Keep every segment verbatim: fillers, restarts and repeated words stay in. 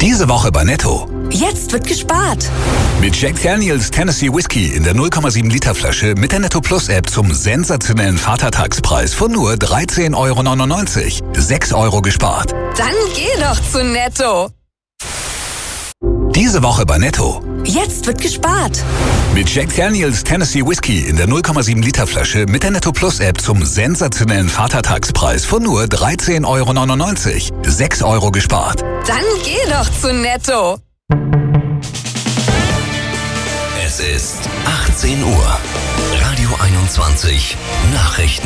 Diese Woche bei Netto. Jetzt wird gespart. Mit Jack Daniels Tennessee Whiskey in der null Komma sieben Liter Flasche mit der Netto Plus App zum sensationellen Vatertagspreis von nur dreizehn Euro neunundneunzig. sechs Euro gespart. Dann geh doch zu Netto. Diese Woche bei Netto. Jetzt wird gespart. Mit Jack Daniels Tennessee Whiskey in der null Komma sieben Liter Flasche mit der Netto Plus App zum sensationellen Vatertagspreis von nur dreizehn Euro neunundneunzig. sechs Euro gespart. Dann geh doch zu Netto. Es ist achtzehn Uhr. Radio einundzwanzig. Nachrichten.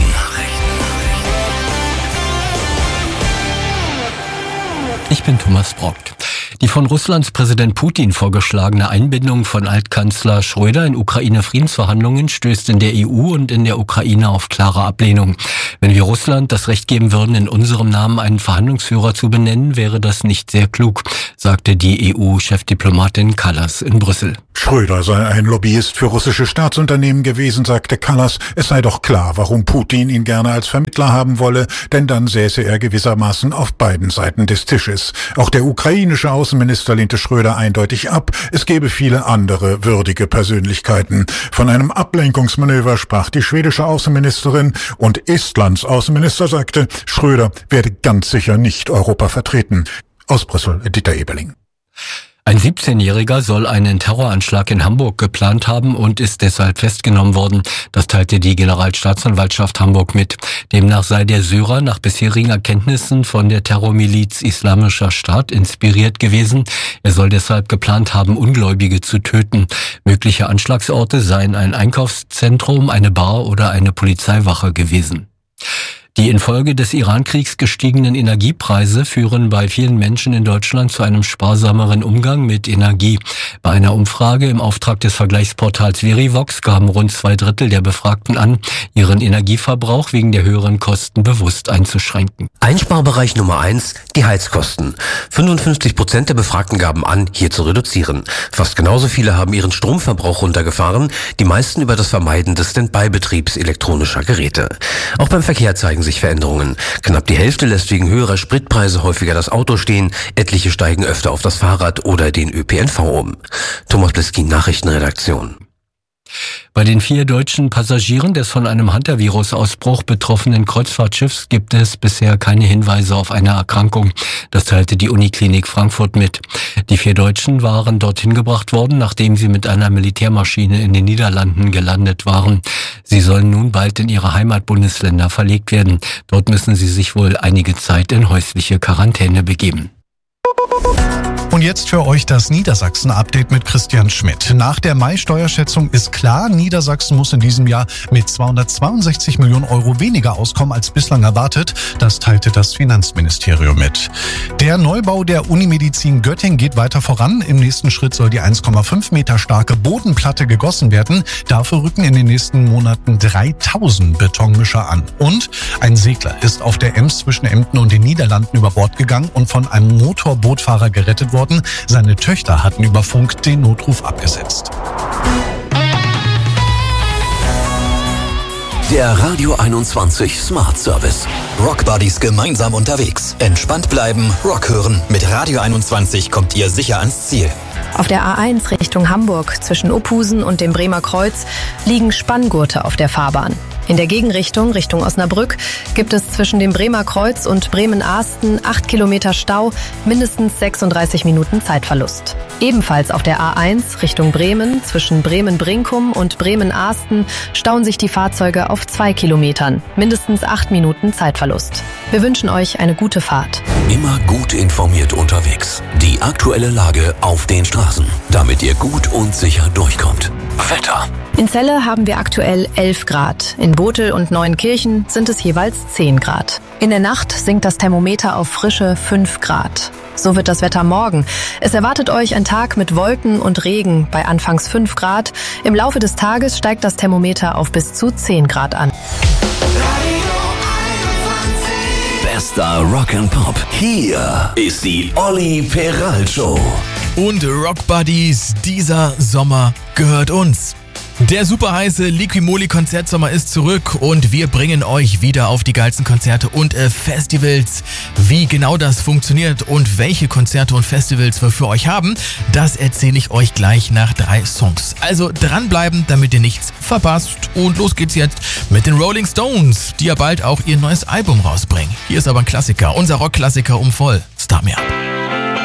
Ich bin Thomas Brock. Die von Russlands Präsident Putin vorgeschlagene Einbindung von Altkanzler Schröder in Ukraine-Friedensverhandlungen stößt in der E U und in der Ukraine auf klare Ablehnung. Wenn wir Russland das Recht geben würden, in unserem Namen einen Verhandlungsführer zu benennen, wäre das nicht sehr klug, sagte die E U-Chefdiplomatin Kallas in Brüssel. Schröder sei ein Lobbyist für russische Staatsunternehmen gewesen, sagte Kallas. Es sei doch klar, warum Putin ihn gerne als Vermittler haben wolle, denn dann säße er gewissermaßen auf beiden Seiten des Tisches. Auch der ukrainische Außenminister lehnte Schröder eindeutig ab. Es gäbe viele andere würdige Persönlichkeiten. Von einem Ablenkungsmanöver sprach die schwedische Außenministerin und Estlands Außenminister sagte, Schröder werde ganz sicher nicht Europa vertreten. Aus Brüssel, Dieter Eberling. Ein siebzehnjähriger soll einen Terroranschlag in Hamburg geplant haben und ist deshalb festgenommen worden. Das teilte die Generalstaatsanwaltschaft Hamburg mit. Demnach sei der Syrer nach bisherigen Erkenntnissen von der Terrormiliz Islamischer Staat inspiriert gewesen. Er soll deshalb geplant haben, Ungläubige zu töten. Mögliche Anschlagsorte seien ein Einkaufszentrum, eine Bar oder eine Polizeiwache gewesen. Die infolge des Iran-Kriegs gestiegenen Energiepreise führen bei vielen Menschen in Deutschland zu einem sparsameren Umgang mit Energie. Bei einer Umfrage im Auftrag des Vergleichsportals Verivox gaben rund zwei Drittel der Befragten an, ihren Energieverbrauch wegen der höheren Kosten bewusst einzuschränken. Einsparbereich Nummer eins, die Heizkosten. fünfundfünfzig Prozent der Befragten gaben an, hier zu reduzieren. Fast genauso viele haben ihren Stromverbrauch runtergefahren, die meisten über das Vermeiden des Standby-Betriebs elektronischer Geräte. Auch beim Verkehr zeigen sich Veränderungen. Knapp die Hälfte lässt wegen höherer Spritpreise häufiger das Auto stehen, etliche steigen öfter auf das Fahrrad oder den Ö P N V um. Thomas Bliskin, Nachrichtenredaktion. Bei den vier deutschen Passagieren des von einem Hantavirus-Ausbruch betroffenen Kreuzfahrtschiffs gibt es bisher keine Hinweise auf eine Erkrankung. Das teilte die Uniklinik Frankfurt mit. Die vier Deutschen waren dorthin gebracht worden, nachdem sie mit einer Militärmaschine in den Niederlanden gelandet waren. Sie sollen nun bald in ihre Heimatbundesländer verlegt werden. Dort müssen sie sich wohl einige Zeit in häusliche Quarantäne begeben. Und jetzt für euch das Niedersachsen-Update mit Christian Schmidt. Nach der Mai-Steuerschätzung ist klar, Niedersachsen muss in diesem Jahr mit zweihundertzweiundsechzig Millionen Euro weniger auskommen als bislang erwartet. Das teilte das Finanzministerium mit. Der Neubau der Unimedizin Göttingen geht weiter voran. Im nächsten Schritt soll die eins Komma fünf Meter starke Bodenplatte gegossen werden. Dafür rücken in den nächsten Monaten dreitausend Betonmischer an. Und ein Segler ist auf der Ems zwischen Emden und den Niederlanden über Bord gegangen und von einem Motorbootfahrer gerettet worden. Seine Töchter hatten über Funk den Notruf abgesetzt. Der Radio einundzwanzig Smart Service. Rockbuddies gemeinsam unterwegs. Entspannt bleiben, Rock hören. Mit Radio einundzwanzig kommt ihr sicher ans Ziel. Auf der A eins Richtung Hamburg zwischen Opusen und dem Bremer Kreuz liegen Spanngurte auf der Fahrbahn. In der Gegenrichtung, Richtung Osnabrück, gibt es zwischen dem Bremer Kreuz und Bremen-Ahsten acht Kilometer Stau, mindestens sechsunddreißig Minuten Zeitverlust. Ebenfalls auf der A eins Richtung Bremen, zwischen Bremen-Brinkum und Bremen-Ahsten, stauen sich die Fahrzeuge auf zwei Kilometern, mindestens acht Minuten Zeitverlust. Wir wünschen euch eine gute Fahrt. Immer gut informiert unterwegs. Die aktuelle Lage auf den Straßen, damit ihr gut und sicher durchkommt. Wetter. In Celle haben wir aktuell elf Grad. In Botel und Neuenkirchen sind es jeweils zehn Grad. In der Nacht sinkt das Thermometer auf frische fünf Grad. So wird das Wetter morgen. Es erwartet euch ein Tag mit Wolken und Regen bei anfangs fünf Grad. Im Laufe des Tages steigt das Thermometer auf bis zu zehn Grad an. Bester Rock and Pop. Hier ist die Olli Peral Show. Und Rock Buddies, dieser Sommer gehört uns. Der super heiße Liquimoli Konzertsommer ist zurück und wir bringen euch wieder auf die geilsten Konzerte und äh, Festivals. Wie genau das funktioniert und welche Konzerte und Festivals wir für euch haben, das erzähle ich euch gleich nach drei Songs. Also dranbleiben, damit ihr nichts verpasst. Und los geht's jetzt mit den Rolling Stones, die ja bald auch ihr neues Album rausbringen. Hier ist aber ein Klassiker, unser Rockklassiker um voll. Start Me Up.